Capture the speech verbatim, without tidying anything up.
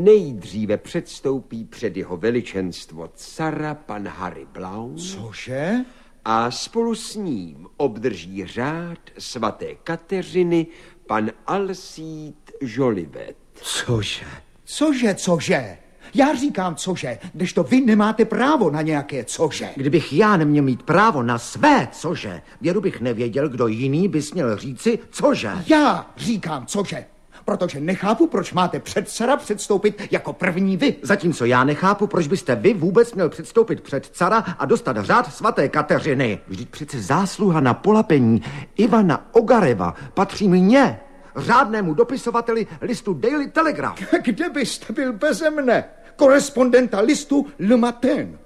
nejdříve předstoupí před jeho veličenstvo cara pan Harry Blount. Cože? A spolu s ním obdrží řád svaté Kateřiny pan Alcide Jolivet. Cože? Cože, cože? Já říkám cože, kdežto vy nemáte právo na nějaké cože. Kdybych já neměl mít právo na své cože, věru bych nevěděl, kdo jiný by směl říci cože. Já říkám cože, protože nechápu, proč máte před cara předstoupit jako první vy. Zatímco já nechápu, proč byste vy vůbec měl předstoupit před cara a dostat řád svaté Kateřiny. Vždyť přece zásluha na polapení Ivana Ogareva patří mně, řádnému dopisovateli listu Daily Telegraph. Kde byste byl beze mne? Korespondenta listu Le Matin.